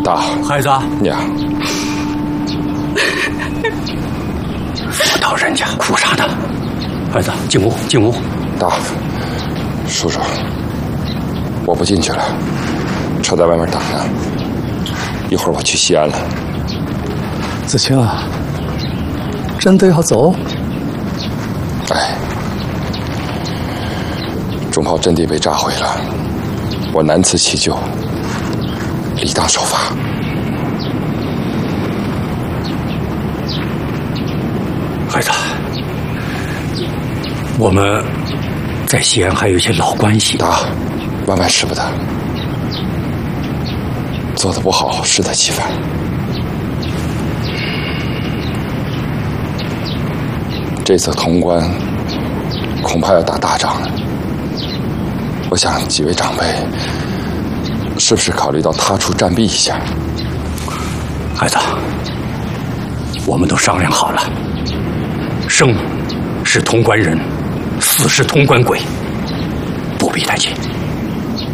大孩子， 娘， 妇道人家哭啥呢？孩子，进屋，进屋。 大叔叔，我不进去了，车在外面等呢，一会儿我去西安了。 子清啊，真的要走？ 哎，中炮阵地被炸毁了，我难辞其咎，理当受罚。 孩子，我们在西安还有一些老关系。 大，万万使不得，做得不好，适得其反。这次潼关恐怕要打大仗了，我想几位长辈是不是考虑到他处暂避一下？ 孩子，我们都商量好了，生是潼关人，死是潼关鬼，不必担心。